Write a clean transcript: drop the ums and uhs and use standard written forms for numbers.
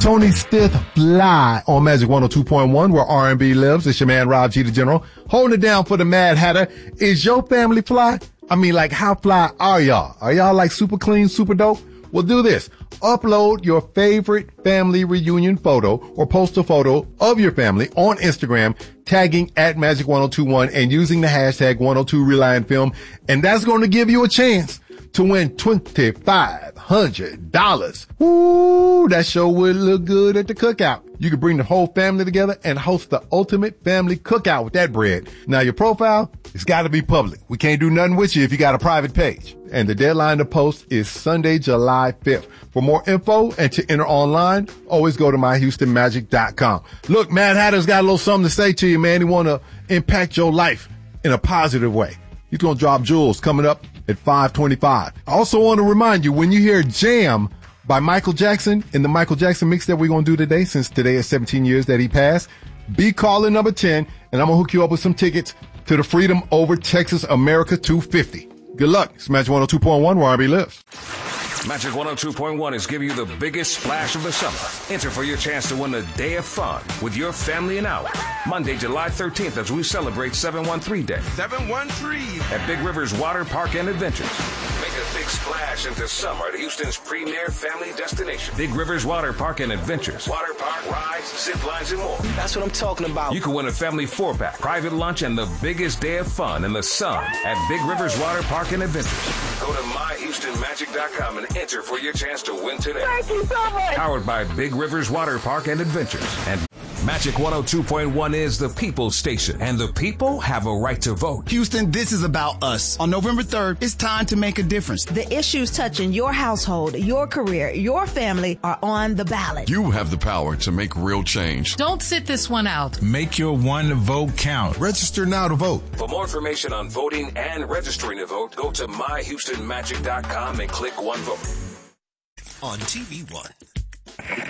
Tony Stith Fly on Magic 102.1, where R&B lives. It's your man, Rob G. the General, holding it down for the Mad Hatter. Is your family fly? I mean, like, how fly are y'all? Are y'all like super clean, super dope? Well, do this. Upload your favorite family reunion photo or post a photo of your family on Instagram, tagging at Magic 1021 and using the hashtag 102 Reliant Film. And that's going to give you a chance to win $2,500. Woo, that sure would look good at the cookout. You could bring the whole family together and host the ultimate family cookout with that bread. Now, your profile, it's got to be public. We can't do nothing with you if you got a private page. And the deadline to post is Sunday, July 5th. For more info and to enter online, always go to myhoustonmagic.com. Look, Mad Hatter's got a little something to say to you, man. He want to impact your life in a positive way. He's going to drop jewels coming up at 5:25. I also want to remind you, when you hear Jam by Michael Jackson in the Michael Jackson mix that we're going to do today, since today is 17 years that he passed, be calling number 10, and I'm going to hook you up with some tickets to the Freedom Over Texas America 250. Good luck. It's Magic 102.1, where R&B lives. Magic 102.1 is giving you the biggest splash of the summer. Enter for your chance to win a day of fun with your family and out. Monday, July 13th, as we celebrate 713 Day. 713. At Big Rivers Water Park and Adventures. Make a big splash into summer at Houston's premier family destination. Big Rivers Water Park and Adventures. Water park, rides, zip lines, and more. That's what I'm talking about. You can win a family 4-pack, private lunch, and the biggest day of fun in the sun at Big Rivers Water Park and Adventures. Go to myhoustonmagic.com and enter for your chance to win today. Thank you so much. Powered by Big Rivers Water Park and Adventures. And Magic 102.1 is the people's station, and the people have a right to vote. Houston, this is about us. On November 3rd, it's time to make a difference. The issues touching your household, your career, your family are on the ballot. You have the power to make real change. Don't sit this one out. Make your one vote count. Register now to vote. For more information on voting and registering to vote, go to myhoustonmagic.com and click One Vote. On TV One.